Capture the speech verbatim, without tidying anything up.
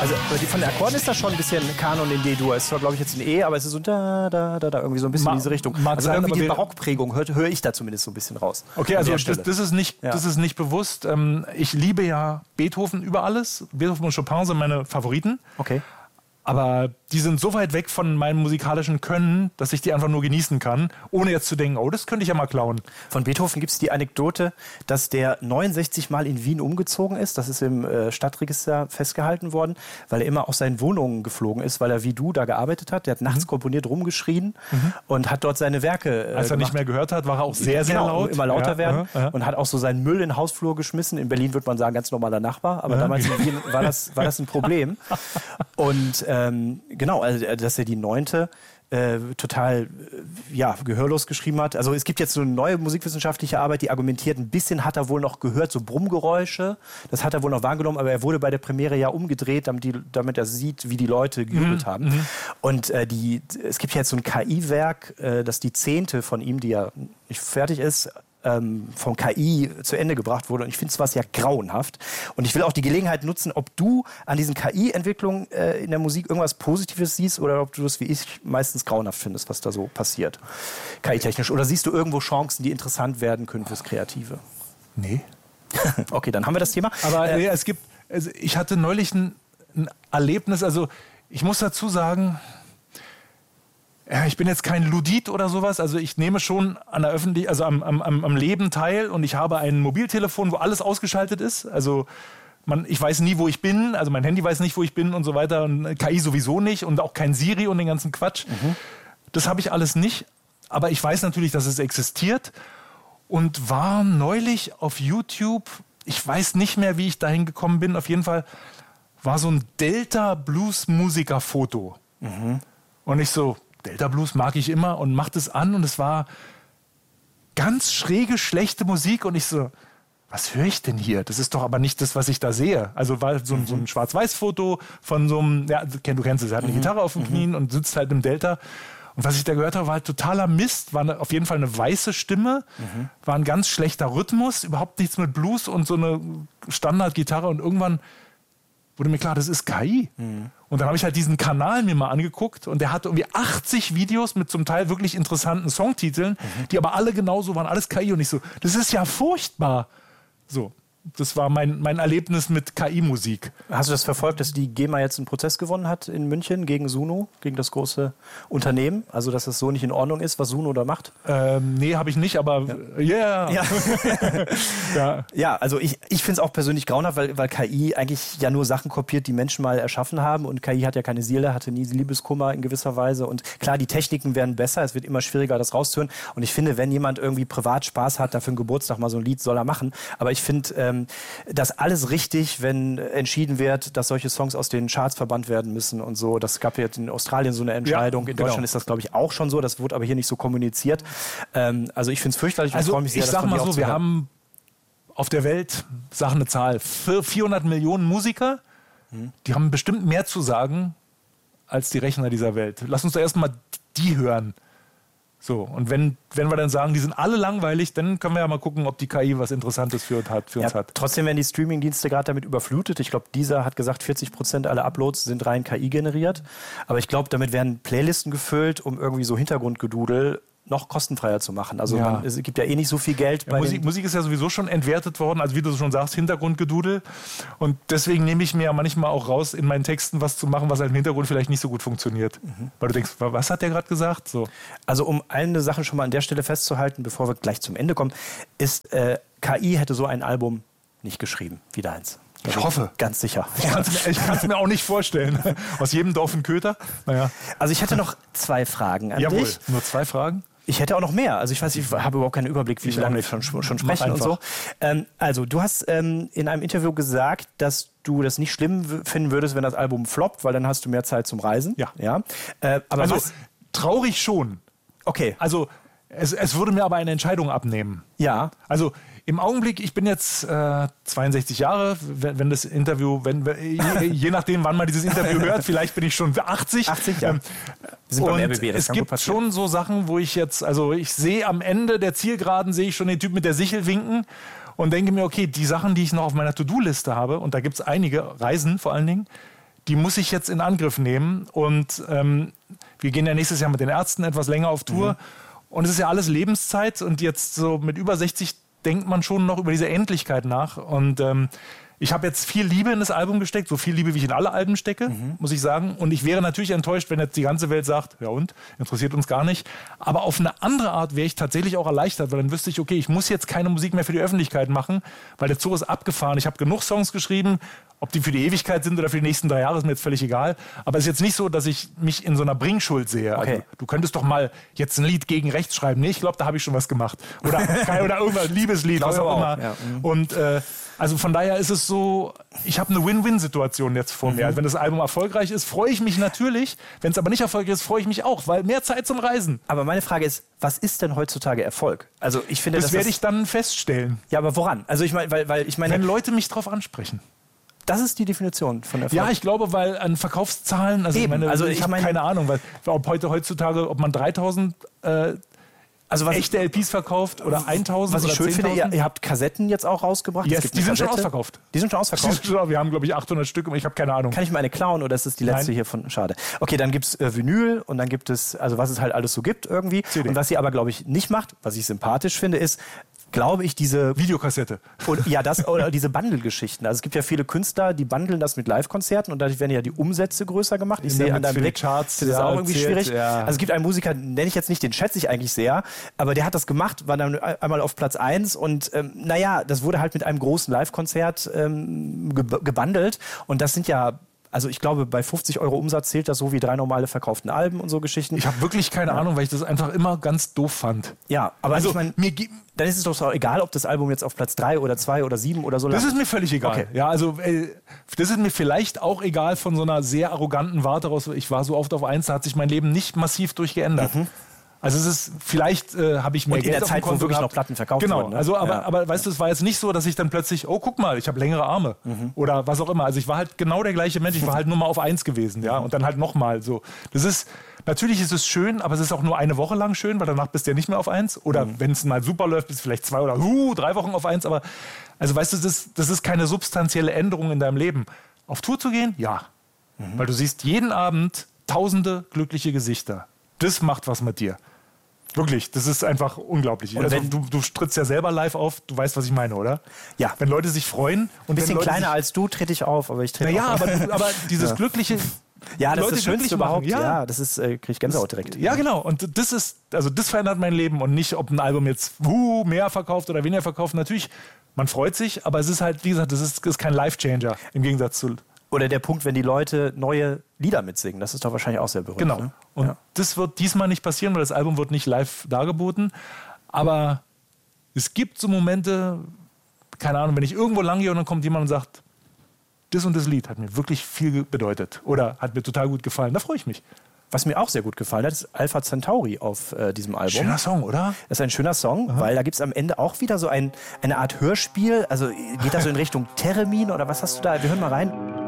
Also die, von den Akkorden ist das schon ein bisschen Kanon in D-Dur. Es ist zwar, glaube ich, jetzt ein E, aber es ist so da, da, da, da, irgendwie so ein bisschen Ma- in diese Richtung. mag Also sein, irgendwie aber die wir- Barockprägung höre hör ich da zumindest so ein bisschen raus. Okay, An also der das, Stelle. das, ist nicht, Ja. das ist nicht bewusst. Ähm, ich liebe ja Beethoven über alles. Beethoven und Chopin sind meine Favoriten. Okay. Aber die sind so weit weg von meinem musikalischen Können, dass ich die einfach nur genießen kann, ohne jetzt zu denken, oh, das könnte ich ja mal klauen. Von Beethoven gibt es die Anekdote, dass der neunundsechzig Mal in Wien umgezogen ist. Das ist im äh, Stadtregister festgehalten worden, weil er immer aus seinen Wohnungen geflogen ist, weil er wie du da gearbeitet hat. Der hat nachts mhm. komponiert, rumgeschrien mhm. und hat dort seine Werke äh, Als er gemacht. nicht mehr gehört hat, war er auch sehr, sehr genau, laut. immer lauter ja, werden ja, ja. und hat auch so seinen Müll in den Hausflur geschmissen. In Berlin würde man sagen, ganz normaler Nachbar, aber ja. damals in Wien war das, war das ein Problem. Und ähm, genau, also, dass er die neunte äh, total äh, ja, gehörlos geschrieben hat. Also es gibt jetzt so eine neue musikwissenschaftliche Arbeit, die argumentiert, ein bisschen hat er wohl noch gehört, so Brummgeräusche. Das hat er wohl noch wahrgenommen, aber er wurde bei der Premiere ja umgedreht, damit, die, damit er sieht, wie die Leute gejubelt mhm. haben. Mhm. Und äh, die, es gibt ja jetzt so ein K I-Werk, äh, das die zehnte von ihm, die ja nicht fertig ist, ähm, von K I zu Ende gebracht wurde. Und ich finde es was ja grauenhaft. Und ich will auch die Gelegenheit nutzen, ob du an diesen K I-Entwicklungen äh, in der Musik irgendwas Positives siehst oder ob du das wie ich meistens grauenhaft findest, was da so passiert, K I-technisch. Oder siehst du irgendwo Chancen, die interessant werden können fürs Kreative? Nee. Okay, dann haben wir das Thema. Aber äh, ja, es gibt, also ich hatte neulich ein, ein Erlebnis, also ich muss dazu sagen, ja, ich bin jetzt kein Ludit oder sowas, also ich nehme schon an der Öffentlich- also am, am, am Leben teil und ich habe ein Mobiltelefon, wo alles ausgeschaltet ist, also man, ich weiß nie, wo ich bin, also mein Handy weiß nicht, wo ich bin und so weiter und K I sowieso nicht und auch kein Siri und den ganzen Quatsch. Mhm. Das habe ich alles nicht, aber ich weiß natürlich, dass es existiert und war neulich auf YouTube, ich weiß nicht mehr, wie ich dahin gekommen bin, auf jeden Fall war so ein Delta-Blues-Musiker-Foto. Mhm. Und ich so, Delta Blues mag ich immer und macht es an und es war ganz schräge, schlechte Musik und ich so, was höre ich denn hier? Das ist doch aber nicht das, was ich da sehe. Also war so, mhm. so ein Schwarz-Weiß-Foto von so einem, ja, du kennst es, er hat eine mhm. Gitarre auf den Knien mhm. und sitzt halt im Delta. Und was ich da gehört habe, war halt totaler Mist, war eine, auf jeden Fall eine weiße Stimme, mhm. war ein ganz schlechter Rhythmus, überhaupt nichts mit Blues und so eine Standardgitarre und irgendwann wurde mir klar, das ist K I. Mhm. Und dann habe ich halt diesen Kanal mir mal angeguckt und der hatte irgendwie achtzig Videos mit zum Teil wirklich interessanten Songtiteln, mhm. die aber alle genauso waren, alles K I. Und ich so, das ist ja furchtbar. So, das war mein, mein Erlebnis mit K I-Musik. Hast du das verfolgt, dass die GEMA jetzt einen Prozess gewonnen hat in München gegen Suno, gegen das große Unternehmen? Also, dass es so nicht in Ordnung ist, was Suno da macht? Ähm, nee, habe ich nicht, aber ja. Yeah. Ja. ja. ja, also ich, ich finde es auch persönlich grauenhaft, weil, weil K I eigentlich ja nur Sachen kopiert, die Menschen mal erschaffen haben. Und K I hat ja keine Seele, hatte nie Liebeskummer in gewisser Weise. Und klar, die Techniken werden besser, es wird immer schwieriger, das rauszuhören. Und ich finde, wenn jemand irgendwie privat Spaß hat, dafür einen Geburtstag mal so ein Lied soll er machen. Aber ich finde ähm, das alles richtig, wenn entschieden wird, dass solche Songs aus den Charts verbannt werden müssen und so. Das gab jetzt in Australien so eine Entscheidung. Ja, in Deutschland genau. ist das, glaube ich, auch schon so. Das wurde aber hier nicht so kommuniziert. Ähm, also ich finde es fürchterlich und also freue mich sehr, ich das sag von mal dir auch so, zu wir hören. haben auf der Welt, sag eine Zahl, vierhundert Millionen Musiker, hm. die haben bestimmt mehr zu sagen als die Rechner dieser Welt. Lass uns doch erstmal die hören. So, und wenn, wenn wir dann sagen, die sind alle langweilig, dann können wir ja mal gucken, ob die K I was Interessantes für uns hat. Für uns ja, hat. Trotzdem werden die Streaming-Dienste gerade damit überflutet. Ich glaube, dieser hat gesagt, vierzig Prozent aller Uploads sind rein K I generiert. Aber ich glaube, damit werden Playlisten gefüllt, um irgendwie so Hintergrundgedudel noch kostenfreier zu machen. Also ja. man, es gibt ja eh nicht so viel Geld. Ja, bei Musik, den Musik ist ja sowieso schon entwertet worden, also wie du schon sagst, Hintergrundgedudel. Und deswegen nehme ich mir ja manchmal auch raus, in meinen Texten was zu machen, was halt im Hintergrund vielleicht nicht so gut funktioniert. Mhm. Weil du denkst, was hat der gerade gesagt? So. Also um eine Sache schon mal an der Stelle festzuhalten, bevor wir gleich zum Ende kommen, ist, äh, K I hätte so ein Album nicht geschrieben wie deins. Ich hoffe. Ganz sicher. Ich kann es mir auch nicht vorstellen. Aus jedem Dorf ein Köter. Naja. Also ich hätte noch zwei Fragen an Jawohl. dich. Nur zwei Fragen? Ich hätte auch noch mehr. Also ich weiß, ich habe überhaupt keinen Überblick, wie lange wir schon, schon sprechen und so. Ähm, also du hast ähm, in einem Interview gesagt, dass du das nicht schlimm finden würdest, wenn das Album floppt, weil dann hast du mehr Zeit zum Reisen. Ja. ja? Äh, aber also was? Traurig schon. Okay. Also es, es würde mir aber eine Entscheidung abnehmen. Ja. Also im Augenblick, ich bin jetzt äh, zweiundsechzig Jahre, wenn, wenn das Interview, wenn, je, je nachdem, wann man dieses Interview hört, vielleicht bin ich schon achtzig. achtzig, ja. Ähm, Wir sind beim und R B B, das es kann gut gibt passieren. schon so Sachen, wo ich jetzt, also ich sehe am Ende der Zielgeraden, sehe ich schon den Typ mit der Sichel winken und denke mir, okay, die Sachen, die ich noch auf meiner To-Do-Liste habe, und da gibt es einige, Reisen vor allen Dingen, die muss ich jetzt in Angriff nehmen. Und ähm, wir gehen ja nächstes Jahr mit den Ärzten etwas länger auf Tour. Mhm. Und es ist ja alles Lebenszeit. Und jetzt so mit über sechzig denkt man schon noch über diese Endlichkeit nach. Und ähm, ich habe jetzt viel Liebe in das Album gesteckt, so viel Liebe, wie ich in alle Alben stecke, mhm. muss ich sagen. Und ich wäre natürlich enttäuscht, wenn jetzt die ganze Welt sagt, ja und, interessiert uns gar nicht. Aber auf eine andere Art wäre ich tatsächlich auch erleichtert, weil dann wüsste ich, okay, ich muss jetzt keine Musik mehr für die Öffentlichkeit machen, weil der Zug ist abgefahren. Ich habe genug Songs geschrieben, ob die für die Ewigkeit sind oder für die nächsten drei Jahre, ist mir jetzt völlig egal. Aber es ist jetzt nicht so, dass ich mich in so einer Bringschuld sehe. Okay. Also, du könntest doch mal jetzt ein Lied gegen rechts schreiben. Nee, ich glaube, da habe ich schon was gemacht. Oder, oder irgendwas, Liebeslied, was auch immer. Ja. Und äh, also von daher ist es so, ich habe eine Win-Win-Situation jetzt vor mir. Mhm. Also wenn das Album erfolgreich ist, freue ich mich natürlich. Wenn es aber nicht erfolgreich ist, freue ich mich auch, weil mehr Zeit zum Reisen. Aber meine Frage ist, was ist denn heutzutage Erfolg? Also ich finde, das werde ich dann feststellen. Ja, aber woran? Also ich meine, weil, weil ich meine, wenn Leute mich drauf ansprechen. Das ist die Definition von Erfolg. Ja, ich glaube, weil an Verkaufszahlen, also, meine, also ich, ich habe keine Ahnung, weil ob heute heutzutage, ob man dreitausend äh, also was echte L Ps verkauft oder eintausend. Was ich schön finde, ihr, ihr habt Kassetten jetzt auch rausgebracht. Yes, die sind schon ausverkauft. Die sind schon ausverkauft? Die sind schon, wir haben, glaube ich, achthundert Stück, aber ich habe keine Ahnung. Kann ich mir eine klauen oder ist das die letzte Nein. hier von? Schade. Okay, dann gibt es äh, Vinyl und dann gibt es, also was es halt alles so gibt irgendwie. C D. Und was sie aber, glaube ich, nicht macht, was ich sympathisch finde, ist, glaube ich, diese Videokassette. Oder, ja, das oder diese Bundle-Geschichten. Also es gibt ja viele Künstler, die bundeln das mit Live-Konzerten und dadurch werden ja die Umsätze größer gemacht. Ich sehe an deinem Blick, Charts, das ist ja, auch irgendwie erzählt, schwierig. Ja. Also es gibt einen Musiker, nenne ich jetzt nicht, den schätze ich eigentlich sehr, aber der hat das gemacht, war dann einmal auf Platz eins und ähm, naja, das wurde halt mit einem großen Live-Konzert ähm, ge- gebundelt und das sind ja Also ich glaube, bei fünfzig Euro Umsatz zählt das so wie drei normale verkauften Alben und so Geschichten. Ich habe wirklich keine ja. Ahnung, weil ich das einfach immer ganz doof fand. Ja, aber also ich meine, mir dann ist es doch so egal, ob das Album jetzt auf Platz drei oder zwei oder sieben oder so Das langt. ist mir völlig egal. Okay. Ja, also äh, das ist mir vielleicht auch egal von so einer sehr arroganten Warte raus. Ich war so oft auf eins, da hat sich mein Leben nicht massiv durchgeändert. Mhm. Also es ist, vielleicht äh, habe ich mehr und Geld in der Zeit, wo wirklich gehabt. noch Platten verkauft genau. wurden. Ne? Also, aber, ja. aber weißt du, es war jetzt nicht so, dass ich dann plötzlich, oh, guck mal, ich habe längere Arme mhm. oder was auch immer. Also ich war halt genau der gleiche Mensch, ich war halt nur mal auf eins gewesen, ja, und dann halt nochmal so. Das ist, natürlich ist es schön, aber es ist auch nur eine Woche lang schön, weil danach bist du ja nicht mehr auf eins. Oder mhm. wenn es mal super läuft, bist du vielleicht zwei oder uh, drei Wochen auf eins. Aber, also weißt du, das ist, das ist keine substanzielle Änderung in deinem Leben. Auf Tour zu gehen? Ja. Mhm. Weil du siehst jeden Abend tausende glückliche Gesichter. Das macht was mit dir. Wirklich, das ist einfach unglaublich. Also, du, du trittst ja selber live auf, du weißt, was ich meine, oder? Ja. Wenn Leute sich freuen. Und ein bisschen wenn Leute kleiner als du trete ich auf, aber ich trete naja, auf. aber, aber dieses ja. glückliche... Ja, das Leute ist das Schönste überhaupt. Ja. ja, das ist, äh, kriege ich Gänsehaut direkt. Ja, genau. Und das ist, also das verändert mein Leben und nicht, ob ein Album jetzt uh, mehr verkauft oder weniger verkauft. Natürlich, man freut sich, aber es ist halt, wie gesagt, das ist, das ist kein Life-Changer im Gegensatz zu... Oder der Punkt, wenn die Leute neue Lieder mitsingen. Das ist doch wahrscheinlich auch sehr berühmt. Genau. Ne? Und ja. das wird diesmal nicht passieren, weil das Album wird nicht live dargeboten. Aber es gibt so Momente, keine Ahnung, wenn ich irgendwo lang gehe und dann kommt jemand und sagt, das und das Lied hat mir wirklich viel bedeutet oder hat mir total gut gefallen, da freue ich mich. Was mir auch sehr gut gefallen hat, ist Alpha Centauri auf äh, diesem Album. Schöner Song, oder? Das ist ein schöner Song, aha, weil da gibt es am Ende auch wieder so ein, eine Art Hörspiel. Also geht das so in Richtung Theremin oder was hast du da? Wir hören mal rein.